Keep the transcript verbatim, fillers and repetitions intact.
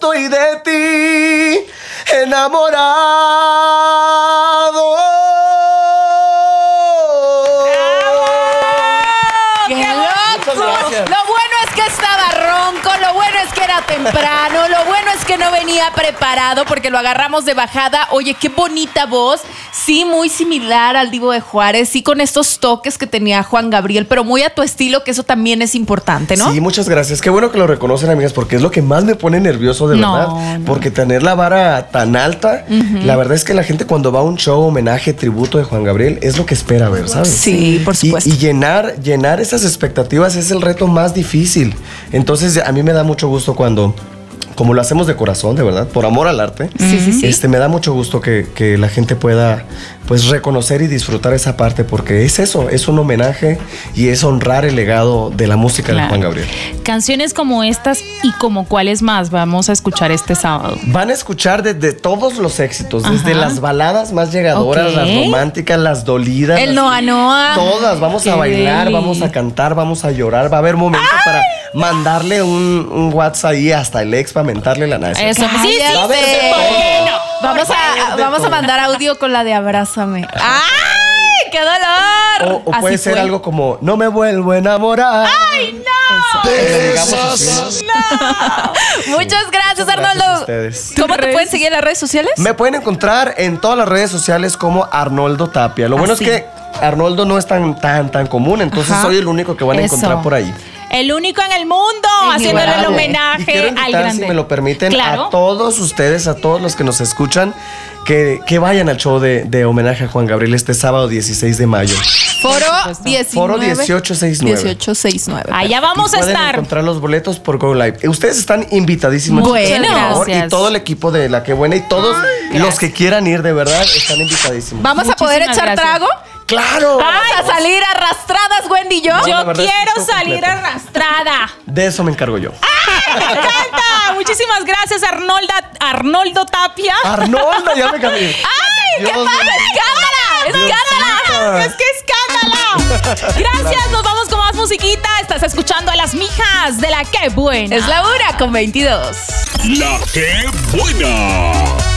estoy de ti enamorado. ¡Qué loco! Lo bueno es que estaba ronco, lo bueno es que era temprano, lo bueno es que no venía preparado porque lo agarramos de bajada. Oye, qué bonita voz. Sí, muy similar al Divo de Juárez, sí, con estos toques que tenía Juan Gabriel, pero muy a tu estilo, que eso también es importante, ¿no? Sí, muchas gracias. Qué bueno que lo reconocen, amigas, porque es lo que más me pone nervioso de No, verdad. no. Porque tener la vara tan alta, uh-huh. La verdad es que la gente cuando va a un show, homenaje, tributo de Juan Gabriel, es lo que espera ver, ¿sabes? Sí, por supuesto. Y, y llenar, llenar esas expectativas es el reto más difícil. Entonces, a mí me da mucho gusto cuando... como lo hacemos de corazón, de verdad, por amor al arte. Sí, sí, sí. Este, me da mucho gusto que, que la gente pueda, pues, reconocer y disfrutar esa parte, porque es eso, es un homenaje y es honrar el legado de la música claro. de Juan Gabriel. Canciones como estas y como cuáles más vamos a escuchar este sábado. Van a escuchar desde todos los éxitos, Ajá. desde las baladas más llegadoras, okay. las románticas, las dolidas. El las, Noa Noa. Todas, vamos Qué a bailar, belly. Vamos a cantar, vamos a llorar, va a haber momentos ¡Ay! Para mandarle un, un WhatsApp ahí hasta el ex para mentarle la nación. Eso, sí, sí, va a haber de todo. Vamos a, vamos a mandar audio con la de abrázame. ¡Ay, qué dolor! O, o puede ser fue. Algo como, no me vuelvo a enamorar. ¡Ay, no! Eso. Así, ¿no? No. Muchas gracias, Arnoldo. Gracias a ustedes. ¿Cómo te pueden seguir en las redes sociales? Me pueden encontrar en todas las redes sociales como Arnoldo Tapia. Lo bueno Así. Es que Arnoldo no es tan, tan, tan común, entonces Ajá. soy el único que van a Eso. Encontrar por ahí. El único en el mundo Sí, haciéndole claro. el homenaje y quiero invitar, al grande. Si me lo permiten, claro. a todos ustedes, a todos los que nos escuchan, que, que vayan al show de, de homenaje a Juan Gabriel este sábado dieciséis de mayo. Foro diecinueve. Foro dieciocho sesenta y nueve. dieciocho sesenta y nueve. Allá vamos y a pueden estar. encontrar los boletos por Go Live. Ustedes están invitadísimos. Bueno, por favor, gracias. Y todo el equipo de La Que Buena y todos Ay, los que quieran ir, de verdad, están invitadísimos. ¿Vamos Muchísimas a poder echar gracias. trago? ¡Claro! ¿Vamos a salir arrastradas, Wendy y yo? Yo No, quiero es salir completo. arrastrada. De eso me encargo yo. ¡Ay, me encanta! Muchísimas gracias, Arnolda, Arnoldo Tapia. Arnoldo, ya me cambié. ¡Ay, Dios qué pasa! mío. ¡Escándala! ¡Escándala! Es que escándala. Gracias, nos vamos con más musiquita. Estás escuchando a las mijas de La Que Buena. Es la una con veintidós. La Que Buena.